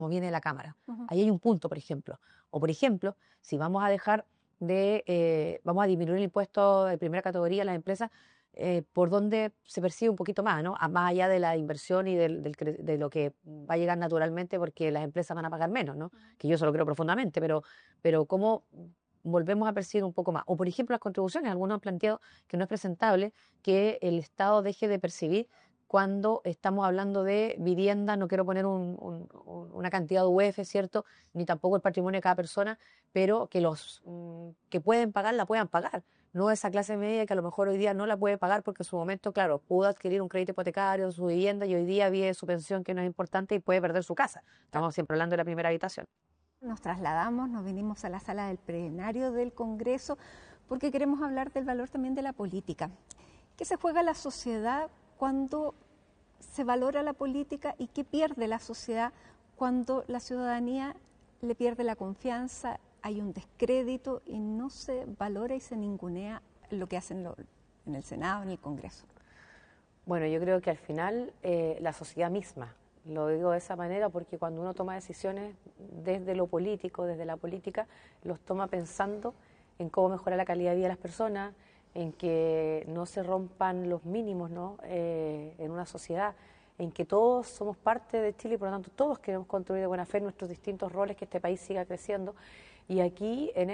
como viene de la Cámara. Ujú. Ahí hay un punto, por ejemplo. O, por ejemplo, si vamos a dejar vamos a disminuir el impuesto de primera categoría a las empresas, por donde se percibe un poquito más, ¿no? Más allá de la inversión y de lo que va a llegar naturalmente porque las empresas van a pagar menos, ¿no? Que yo eso lo creo profundamente, pero ¿cómo volvemos a percibir un poco más? O, por ejemplo, las contribuciones. Algunos han planteado que no es presentable que el Estado deje de percibir cuando estamos hablando de vivienda. No quiero poner una cantidad de UF, ¿cierto? Ni tampoco el patrimonio de cada persona, pero que los que pueden pagar la puedan pagar. No esa clase media que a lo mejor hoy día no la puede pagar porque en su momento, claro, pudo adquirir un crédito hipotecario, su vivienda, y hoy día vive su pensión, que no es importante, y puede perder su casa. Estamos siempre hablando de la primera habitación. Nos trasladamos, nos vinimos a la sala del plenario del Congreso porque queremos hablar del valor también de la política. ¿Qué se juega la sociedad cuando se valora la política y qué pierde la sociedad cuando la ciudadanía le pierde la confianza, hay un descrédito y no se valora y se ningunea lo que hacen en el Senado, en el Congreso? Bueno, yo creo que al final la sociedad misma, lo digo de esa manera porque cuando uno toma decisiones desde lo político, desde la política, los toma pensando en cómo mejorar la calidad de vida de las personas, en que no se rompan los mínimos, ¿no? En una sociedad, en que todos somos parte de Chile y por lo tanto todos queremos construir de buena fe nuestros distintos roles, que este país siga creciendo. Y aquí, en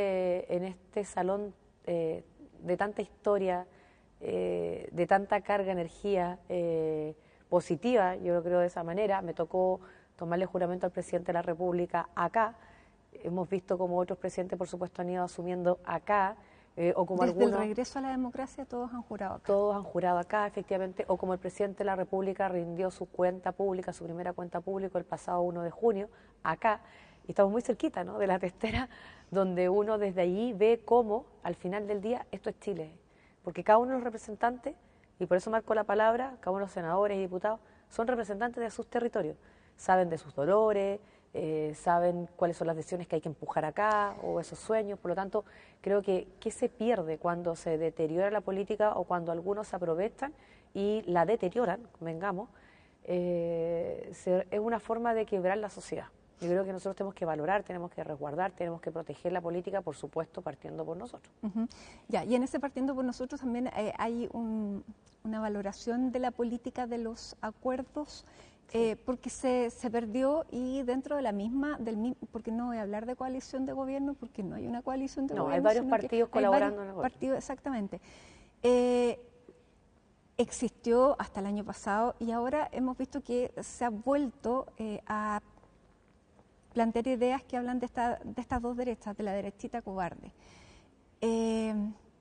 este salón de tanta historia, de tanta carga, energía positiva, yo lo creo de esa manera. Me tocó tomarle juramento al presidente de la República acá. Hemos visto como otros presidentes, por supuesto, han ido asumiendo acá, o como Desde el algunos, regreso a la democracia todos han jurado acá. todos han jurado acá, efectivamente, o como el presidente de la República rindió su cuenta pública, su primera cuenta pública el pasado 1 de junio, acá. Y estamos muy cerquita, ¿no?, de la testera, donde uno desde allí ve cómo, al final del día, esto es Chile. Porque cada uno de los representantes, y por eso marco la palabra, cada uno de los senadores y diputados, son representantes de sus territorios. Saben de sus dolores, saben cuáles son las decisiones que hay que empujar acá, o esos sueños. Por lo tanto, creo que ¿qué se pierde cuando se deteriora la política o cuando algunos se aprovechan y la deterioran, vengamos? Es una forma de quebrar la sociedad. Yo creo que nosotros tenemos que valorar, tenemos que resguardar, tenemos que proteger la política, por supuesto, partiendo por nosotros. Uh-huh. Ya, y en ese partiendo por nosotros también hay una valoración de la política de los acuerdos, Sí. porque se perdió y dentro de la misma, porque no voy a hablar de coalición de gobierno, porque no hay una coalición de No, gobierno. hay varios Sino que partidos hay colaborando varios en el gobierno. partidos, exactamente. Eh, Existió hasta el año pasado y ahora hemos visto que se ha vuelto a plantear ideas que hablan de estas dos derechas, de la derechita cobarde. ¿Qué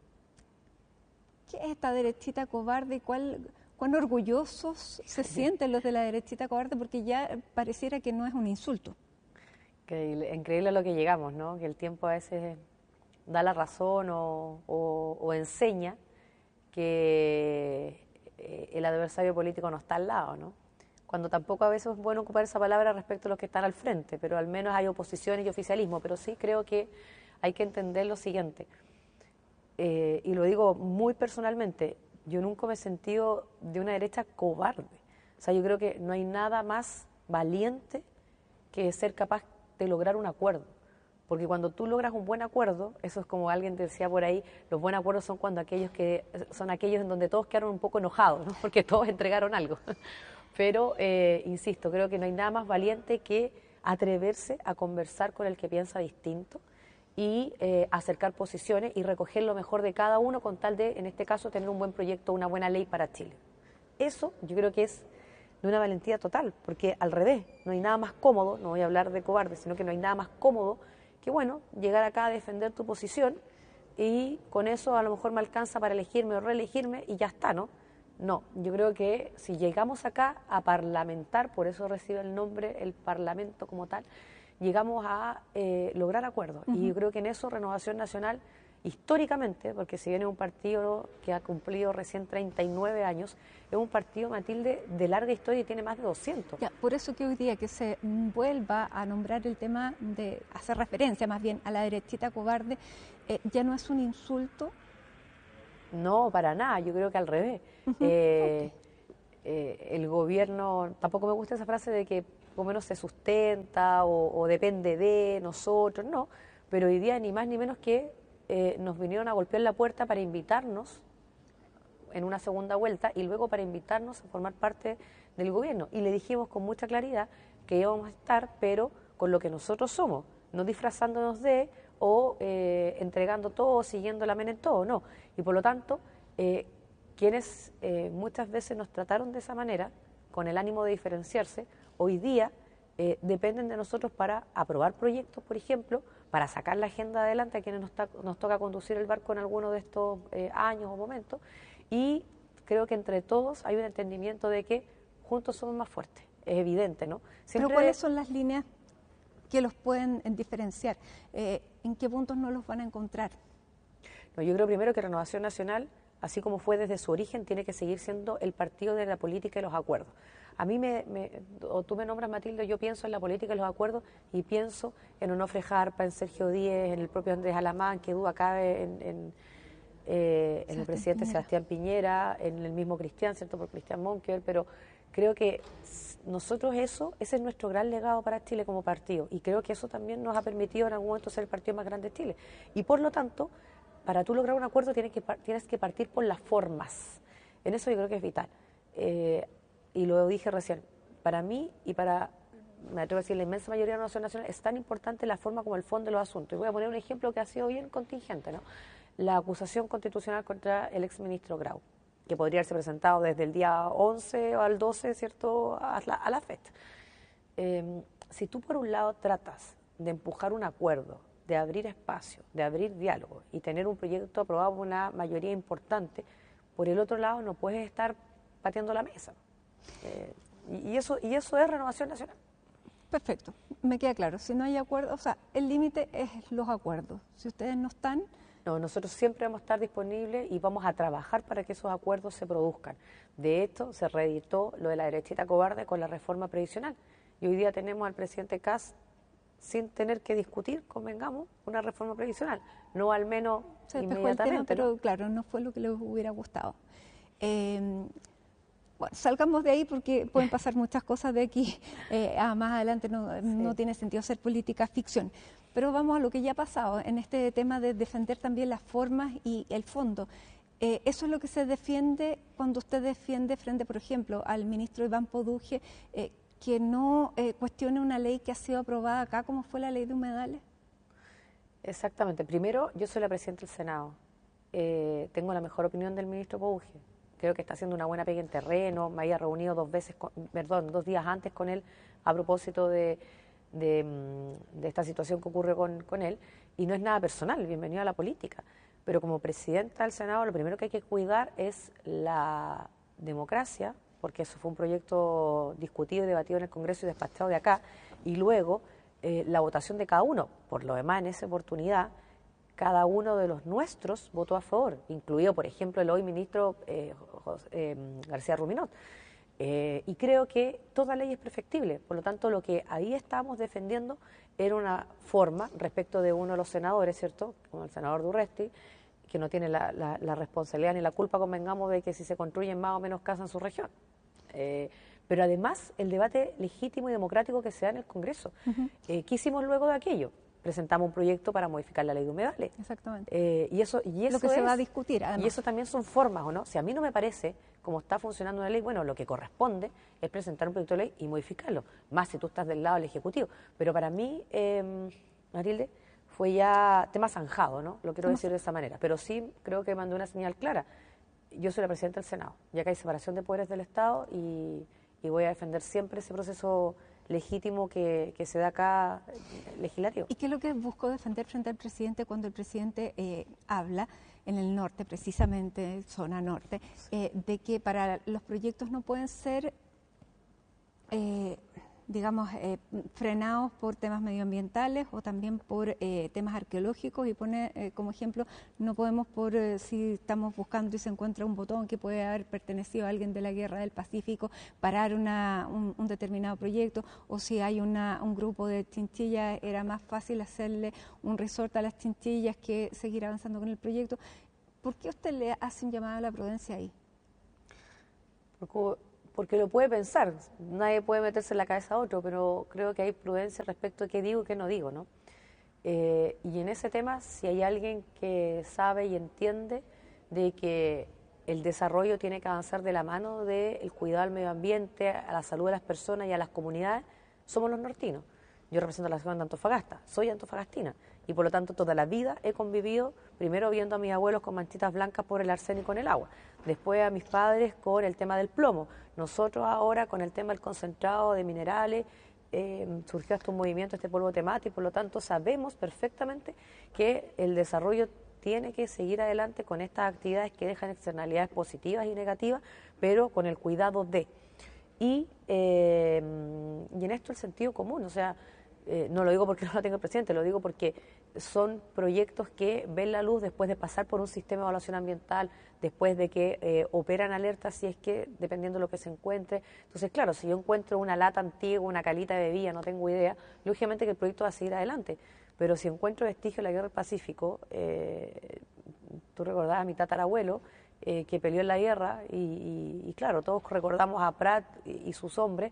es esta derechita cobarde y cuán orgullosos se sienten los de la derechita cobarde? Porque ya pareciera que no es un insulto. Increíble a lo que llegamos, ¿no? Que el tiempo a veces da la razón o enseña que el adversario político no está al lado, ¿no? Cuando tampoco a veces es bueno ocupar esa palabra respecto a los que están al frente, pero al menos hay oposición y oficialismo. Pero sí creo que hay que entender lo siguiente, y lo digo muy personalmente, yo nunca me he sentido de una derecha cobarde. O sea, yo creo que no hay nada más valiente que ser capaz de lograr un acuerdo. Porque cuando tú logras un buen acuerdo, eso es como alguien te decía por ahí, los buenos acuerdos son son aquellos en donde todos quedaron un poco enojados, ¿no? Porque todos entregaron algo. Pero, insisto, creo que no hay nada más valiente que atreverse a conversar con el que piensa distinto y acercar posiciones y recoger lo mejor de cada uno con tal de, en este caso, tener un buen proyecto, una buena ley para Chile. Eso yo creo que es de una valentía total, porque al revés, no hay nada más cómodo, no voy a hablar de cobarde, sino que no hay nada más cómodo que, bueno, llegar acá a defender tu posición y con eso a lo mejor me alcanza para elegirme o reelegirme y ya está, ¿no? No, yo creo que si llegamos acá a parlamentar, por eso recibe el nombre el Parlamento como tal, llegamos a lograr acuerdos. Y yo creo que en eso Renovación Nacional, históricamente, porque si bien es un partido que ha cumplido recién 39 años, es un partido, Matilde, de larga historia y tiene más de 200. Ya, por eso que hoy día que se vuelva a nombrar el tema de hacer referencia más bien a la derechita cobarde, ya no es un insulto. No, para nada, yo creo que al revés. Okay. El gobierno, tampoco me gusta esa frase de que o menos se sustenta o depende de nosotros, no, pero hoy día ni más ni menos que nos vinieron a golpear la puerta para invitarnos en una segunda vuelta y luego para invitarnos a formar parte del gobierno. Y le dijimos con mucha claridad que íbamos a estar, pero con lo que nosotros somos, no disfrazándonos de o entregando todo, siguiendo la mena en todo, no. Y por lo tanto, quienes muchas veces nos trataron de esa manera, con el ánimo de diferenciarse, hoy día dependen de nosotros para aprobar proyectos, por ejemplo, para sacar la agenda adelante a quienes nos toca conducir el barco en alguno de estos años o momentos. Y creo que entre todos hay un entendimiento de que juntos somos más fuertes. Es evidente, ¿no? Pero ¿cuáles son las líneas que los pueden diferenciar? ¿En qué puntos no los van a encontrar? No, yo creo primero que Renovación Nacional, así como fue desde su origen, tiene que seguir siendo el partido de la política y los acuerdos. A mí, o tú me nombras, Matilde, yo pienso en la política y los acuerdos y pienso en Onofre Jarpa, en Sergio Díez, en el propio Andrés Alamán, que duda cabe en el presidente Sebastián Piñera, en el mismo Cristian, ¿cierto? Por Cristian Monkever, pero creo que nosotros ese es nuestro gran legado para Chile como partido y creo que eso también nos ha permitido en algún momento ser el partido más grande de Chile. Y por lo tanto, para tú lograr un acuerdo tienes que partir por las formas. En eso yo creo que es vital. Y lo dije recién, para mí y para, me atrevo a decir, la inmensa mayoría de la Nación Nacional, es tan importante la forma como el fondo de los asuntos. Y voy a poner un ejemplo que ha sido bien contingente, ¿no? La acusación constitucional contra el exministro Grau, que podría haberse presentado desde el día 11 al 12, ¿cierto?, a la fecha. Si tú por un lado tratas de empujar un acuerdo, de abrir espacio, de abrir diálogo y tener un proyecto aprobado por una mayoría importante, por el otro lado no puedes estar pateando la mesa. Y eso es Renovación Nacional. Perfecto, me queda claro. Si no hay acuerdo, o sea, el límite es los acuerdos. Si ustedes no están... No, nosotros siempre vamos a estar disponibles y vamos a trabajar para que esos acuerdos se produzcan. De hecho, se reeditó lo de la derechita cobarde con la reforma previsional. Y hoy día tenemos al presidente Kast sin tener que discutir, convengamos, una reforma previsional. No al menos se inmediatamente. El tema, pero ¿no? Claro, no fue lo que les hubiera gustado. Bueno, salgamos de ahí porque pueden pasar muchas cosas de aquí a más adelante, no tiene sentido hacer política ficción. Pero vamos a lo que ya ha pasado en este tema de defender también las formas y el fondo. Eso es lo que se defiende cuando usted defiende frente, por ejemplo, al ministro Iván Poduje, que no cuestione una ley que ha sido aprobada acá, como fue la ley de humedales. Exactamente. Primero, yo soy la presidenta del Senado. Tengo la mejor opinión del ministro Poduje. Creo que está haciendo una buena pega en terreno. Me había reunido 2 días antes con él a propósito de esta situación que ocurre con él. Y no es nada personal, bienvenido a la política. Pero como presidenta del Senado, lo primero que hay que cuidar es la democracia, porque eso fue un proyecto discutido y debatido en el Congreso y despachado de acá. Y luego la votación de cada uno. Por lo demás, en esa oportunidad, cada uno de los nuestros votó a favor, incluido, por ejemplo, el hoy ministro García Ruminot. Y creo que toda ley es perfectible. Por lo tanto, lo que ahí estábamos defendiendo era una forma respecto de uno de los senadores, ¿cierto?, como el senador Durresti, que no tiene la responsabilidad ni la culpa, convengamos, de que si se construyen más o menos casas en su región. Pero además, el debate legítimo y democrático que se da en el Congreso. ¿Qué hicimos luego de aquello? Presentamos un proyecto para modificar la ley de humedales. Exactamente. Y eso lo que se va a discutir, además. Y eso también son formas, ¿o no? Si a mí no me parece cómo está funcionando una ley, bueno, lo que corresponde es presentar un proyecto de ley y modificarlo, más si tú estás del lado del Ejecutivo. Pero para mí, Matilde, fue ya tema zanjado, ¿no? Lo quiero decir de esa manera. Pero sí creo que mandó una señal clara. Yo soy la presidenta del Senado, ya que hay separación de poderes del Estado y voy a defender siempre ese proceso legítimo que se da acá, legislativo. ¿Y qué es lo que buscó defender frente al presidente cuando el presidente habla en el norte, precisamente, zona norte, de que para los proyectos no pueden ser, frenados por temas medioambientales o también por temas arqueológicos? Y pone como ejemplo, no podemos si estamos buscando y se encuentra un botón que puede haber pertenecido a alguien de la Guerra del Pacífico, parar un determinado proyecto, o si hay un grupo de chinchillas, era más fácil hacerle un resort a las chinchillas que seguir avanzando con el proyecto. ¿Por qué usted le hace un llamado a la prudencia ahí? porque lo puede pensar, nadie puede meterse en la cabeza a otro, pero creo que hay prudencia respecto a qué digo y qué no digo, ¿no? Y en ese tema, si hay alguien que sabe y entiende de que el desarrollo tiene que avanzar de la mano del cuidado del medio ambiente, a la salud de las personas y a las comunidades, somos los nortinos. Yo represento la región de Antofagasta, soy antofagastina y por lo tanto toda la vida he convivido, primero viendo a mis abuelos con manchitas blancas por el arsénico en el agua, después a mis padres con el tema del plomo, nosotros ahora con el tema del concentrado de minerales, surgió hasta un movimiento, este polvo temático, y por lo tanto sabemos perfectamente que el desarrollo tiene que seguir adelante con estas actividades que dejan externalidades positivas y negativas, pero con el cuidado de. Y en esto el sentido común, o sea, no lo digo porque no lo tenga el presidente, lo digo porque son proyectos que ven la luz después de pasar por un sistema de evaluación ambiental, después de que operan alertas si es que, dependiendo de lo que se encuentre. Entonces, claro, si yo encuentro una lata antigua, una calita de bebida, no tengo idea, lógicamente que el proyecto va a seguir adelante. Pero si encuentro vestigios de la guerra del Pacífico, tú recordabas a mi tatarabuelo, que peleó en la guerra, y claro, todos recordamos a Prat y sus hombres.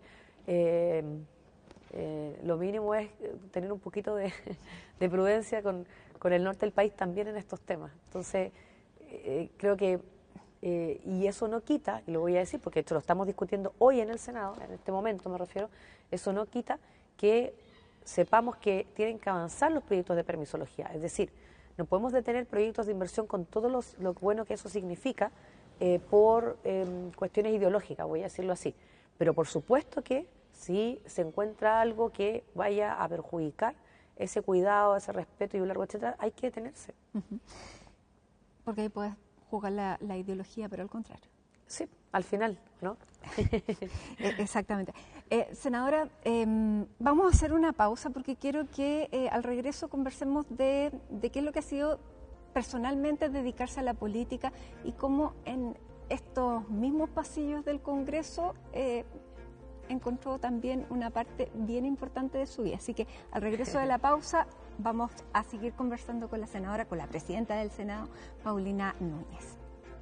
Lo mínimo es tener un poquito de prudencia con el norte del país también en estos temas. Entonces, creo que, y eso no quita, y lo voy a decir porque esto lo estamos discutiendo hoy en el Senado, en este momento me refiero, eso no quita que sepamos que tienen que avanzar los proyectos de permisología. Es decir, no podemos detener proyectos de inversión con todo lo bueno que eso significa por cuestiones ideológicas, voy a decirlo así. Pero por supuesto que si se encuentra algo que vaya a perjudicar ese cuidado, ese respeto y un largo etcétera, hay que detenerse. Porque ahí puedes jugar la ideología, pero al contrario. Sí, al final, ¿no? Exactamente. Senadora, vamos a hacer una pausa porque quiero que al regreso conversemos de qué es lo que ha sido personalmente dedicarse a la política y cómo en estos mismos pasillos del Congreso encontró también una parte bien importante de su vida. Así que al regreso de la pausa vamos a seguir conversando con la senadora, con la presidenta del Senado, Paulina Núñez.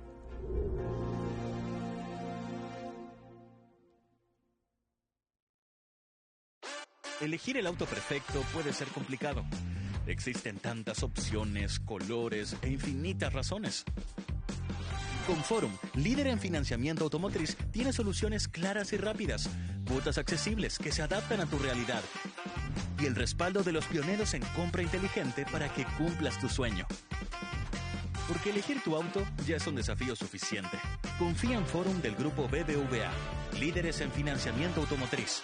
Elegir el auto perfecto puede ser complicado. Existen tantas opciones, colores e infinitas razones. Conforum, líder en financiamiento automotriz, tiene soluciones claras y rápidas, cuotas accesibles que se adaptan a tu realidad y el respaldo de los pioneros en compra inteligente para que cumplas tu sueño. Porque elegir tu auto ya es un desafío suficiente. Confía en Forum del grupo BBVA, líderes en financiamiento automotriz.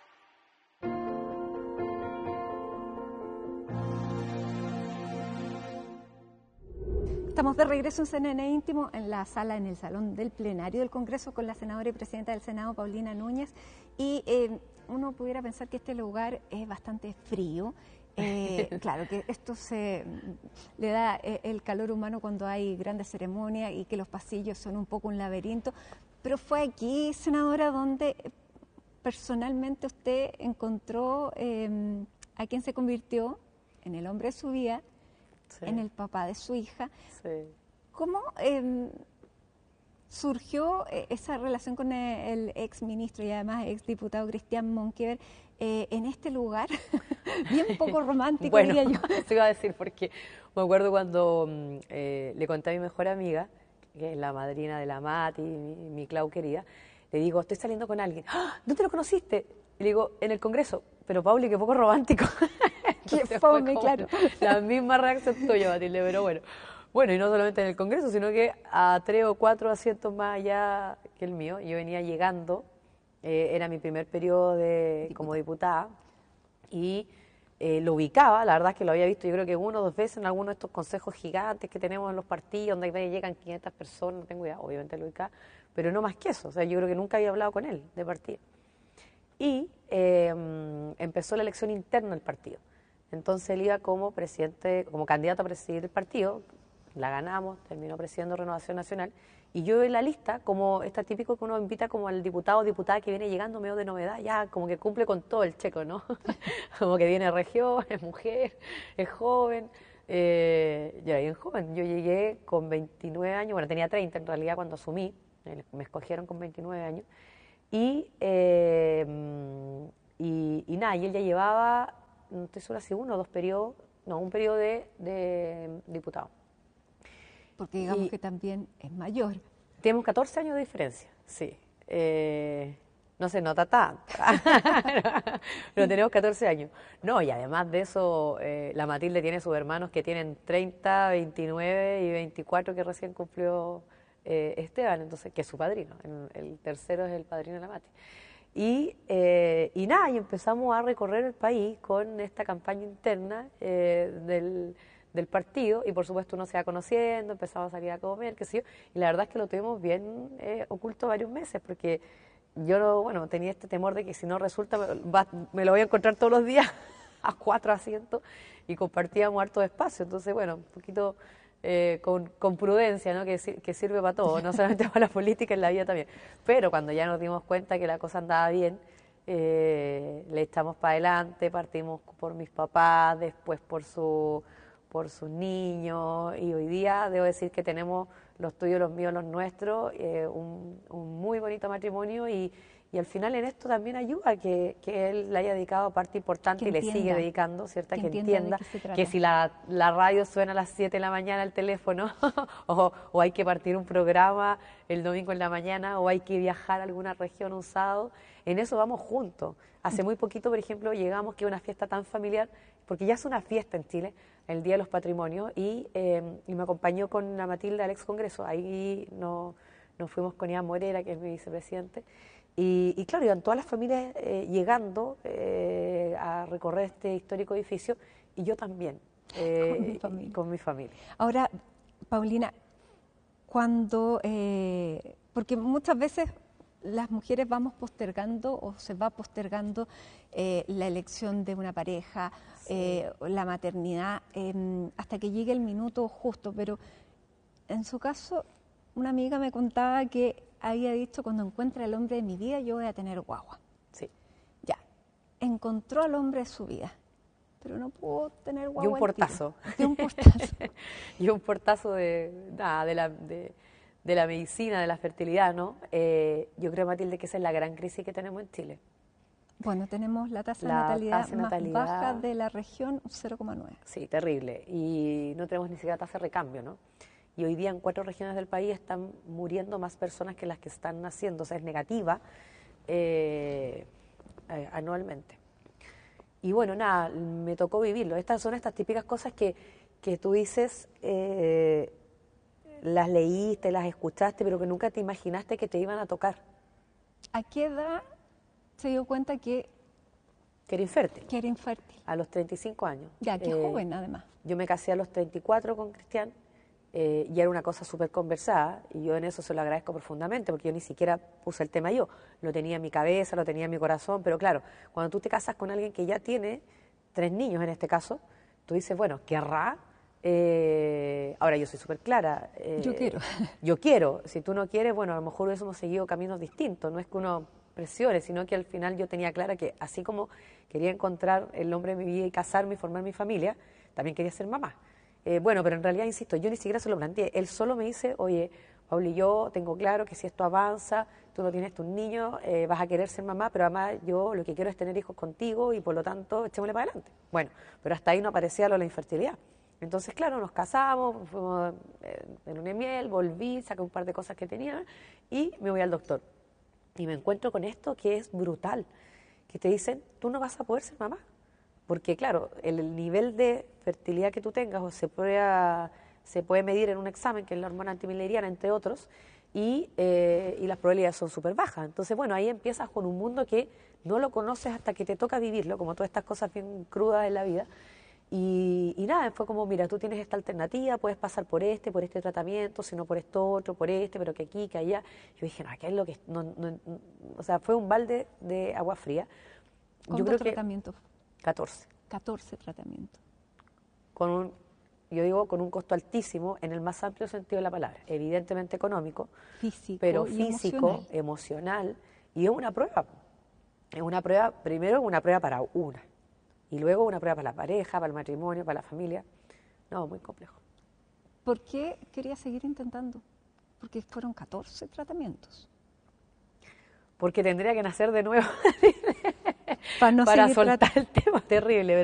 Estamos de regreso en CNN Íntimo, en la sala, en el salón del plenario del Congreso, con la senadora y presidenta del Senado, Paulina Núñez. Y uno pudiera pensar que este lugar es bastante frío. Claro, que esto le da el calor humano cuando hay grandes ceremonias y que los pasillos son un poco un laberinto. Pero fue aquí, senadora, donde personalmente usted encontró a quien se convirtió en el hombre de su vida, sí, en el papá de su hija. Sí. ¿Cómo surgió esa relación con el ex ministro y además ex diputado Cristian Monkever en este lugar? Bien poco romántico, bueno, diría yo. Eso iba a decir porque me acuerdo cuando le conté a mi mejor amiga, que es la madrina de la Mati, mi Clau querida, le digo, estoy saliendo con alguien. ¡Ah! ¿Dónde lo conociste? Y le digo, en el Congreso. Pero Pauli, qué poco romántico. Qué fome, claro. La misma reacción tuya, Matilde, pero bueno. Bueno, y no solamente en el Congreso, sino que a 3 o 4 asientos más allá que el mío. Yo venía llegando, era mi primer periodo como diputada, y lo ubicaba, la verdad es que lo había visto yo creo que 1 o 2 veces en alguno de estos consejos gigantes que tenemos en los partidos, donde llegan 500 personas, no tengo idea, obviamente lo ubicaba, pero no más que eso, o sea, yo creo que nunca había hablado con él de partido. Y empezó la elección interna del partido. Entonces él iba como presidente, como candidato a presidir el partido, la ganamos, terminó presidiendo Renovación Nacional, y yo en la lista, como está típico que uno invita como al diputado o diputada que viene llegando medio de novedad, ya como que cumple con todo el checo, ¿no? Como que viene región, es mujer, es joven, ya bien joven. Yo llegué con 29 años, bueno, tenía 30 en realidad cuando asumí, me escogieron con 29 años, Y nada, y él ya llevaba, no estoy segura si uno o dos periodos, no, un periodo de diputado. Porque digamos que también es mayor. Tenemos 14 años de diferencia, sí. No se nota tanto, pero tenemos 14 años. No, y además de eso, la Matilde tiene sus hermanos que tienen 30, 29 y 24 que recién cumplió Esteban, entonces, que es su padrino. El tercero es el padrino de la Mati. Y nada, y empezamos a recorrer el país con esta campaña interna del partido, y por supuesto uno se va conociendo, empezamos a salir a comer, qué sé yo, y la verdad es que lo tuvimos bien oculto varios meses, porque yo, bueno, tenía este temor de que si no resulta, me lo voy a encontrar todos los días a 4 asientos, y compartíamos harto espacio, entonces, bueno, un poquito con prudencia, ¿no? Que sirve para todo, no solamente para la política, en la vida también. Pero cuando ya nos dimos cuenta que la cosa andaba bien, le echamos para adelante, partimos por mis papás, después por sus niños, y hoy día debo decir que tenemos los tuyos, los míos, los nuestros, un muy bonito matrimonio, y al final en esto también ayuda que él le haya dedicado parte importante y le sigue dedicando, ¿cierto? Que entienda que si la radio suena a las 7 de la mañana el teléfono o hay que partir un programa el domingo en la mañana o hay que viajar a alguna región un sábado, en eso vamos juntos. Hace muy poquito, por ejemplo, llegamos, que es una fiesta tan familiar, porque ya es una fiesta en Chile, el Día de los Patrimonios, y me acompañó con la Matilde al ex Congreso. Ahí nos fuimos con Iván Morera, que es mi vicepresidente, y claro, iban todas las familias llegando a recorrer este histórico edificio, y yo también, con mi familia. Ahora, Paulina, porque muchas veces las mujeres vamos postergando o se va postergando la elección de una pareja, sí, la maternidad, hasta que llegue el minuto justo, pero en su caso, una amiga me contaba que había dicho: cuando encuentre al hombre de mi vida, yo voy a tener guagua. Sí. Ya, encontró al hombre de su vida, pero no pudo tener guagua. Y un portazo. Y un portazo. Y un portazo de la medicina, de la fertilidad, ¿no? Yo creo, Matilde, que esa es la gran crisis que tenemos en Chile. Bueno, tenemos la tasa de natalidad más baja de la región, 0,9. Sí, terrible. Y no tenemos ni siquiera tasa de recambio, ¿no? Y hoy día en 4 regiones del país están muriendo más personas que las que están naciendo, o sea, es negativa anualmente. Y bueno, nada, me tocó vivirlo. Estas son estas típicas cosas que tú dices, las leíste, las escuchaste, pero que nunca te imaginaste que te iban a tocar. ¿A qué edad se dio cuenta que era infértil? Que era infértil. A los 35 años. Ya, qué joven además. Yo me casé a los 34 con Cristian, y era una cosa súper conversada, y yo en eso se lo agradezco profundamente, porque yo ni siquiera puse el tema yo, lo tenía en mi cabeza, lo tenía en mi corazón, pero claro, cuando tú te casas con alguien que ya tiene 3 niños en este caso, tú dices, bueno, ¿querrá? Ahora yo soy súper clara. Yo quiero. Yo quiero. Si tú no quieres, bueno, a lo mejor hubiésemos seguido caminos distintos, no es que uno presione, sino que al final yo tenía clara que así como quería encontrar el hombre de mi vida y casarme y formar mi familia, también quería ser mamá. Bueno, pero en realidad, insisto, yo ni siquiera se lo planteé. Él solo me dice, oye, Pauli, yo tengo claro que si esto avanza, tú no tienes tus niños, vas a querer ser mamá, pero además yo lo que quiero es tener hijos contigo y por lo tanto, echémosle para adelante. Bueno, pero hasta ahí no aparecía lo de la infertilidad. Entonces, claro, nos casamos, fuimos en luna de miel, volví, saqué un par de cosas que tenía y me voy al doctor. Y me encuentro con esto que es brutal, que te dicen, tú no vas a poder ser mamá. Porque, claro, el nivel de fertilidad que tú tengas o se puede medir en un examen, que es la hormona antimileriana, entre otros, y las probabilidades son súper bajas. Entonces, bueno, ahí empiezas con un mundo que no lo conoces hasta que te toca vivirlo, como todas estas cosas bien crudas en la vida. Y nada, fue como, mira, tú tienes esta alternativa, puedes pasar por este tratamiento, si no por esto otro, por pero que aquí, que allá. Yo dije, no, ¿qué es lo que...? O sea, fue un balde de agua fría. ¿Cuántos tratamientos? 14. 14 tratamientos. Yo digo, con un costo altísimo en el más amplio sentido de la palabra. Evidentemente económico, físico, pero físico, emocional. Y es una prueba. Es una prueba, primero una prueba para una. Y luego una prueba para la pareja, para el matrimonio, para la familia. No, muy complejo. ¿Por qué quería seguir intentando? Porque fueron 14 tratamientos. porque tendría que nacer de nuevo para no para seguir soltar el tema terrible.